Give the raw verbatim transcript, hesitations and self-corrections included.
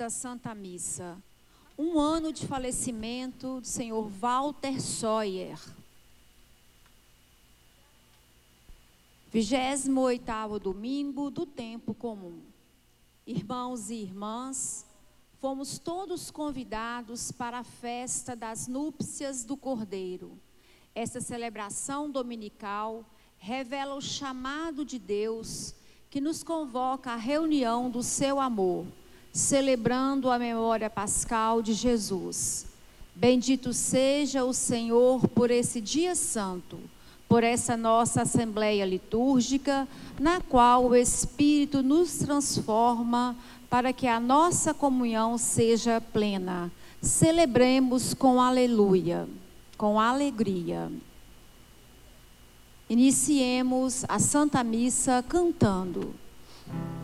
desta Santa Missa. Um ano de falecimento do senhor Walter Sawyer. vigésimo oitavo domingo do tempo comum. Irmãos e irmãs, fomos todos convidados para a festa das núpcias do Cordeiro. Esta celebração dominical revela o chamado de Deus que nos convoca à reunião do seu amor, celebrando a memória pascal de Jesus. Bendito seja o Senhor por esse dia santo, por essa nossa assembleia litúrgica, na qual o Espírito nos transforma para que a nossa comunhão seja plena. Celebremos com aleluia, com alegria. Iniciemos a Santa Missa cantando.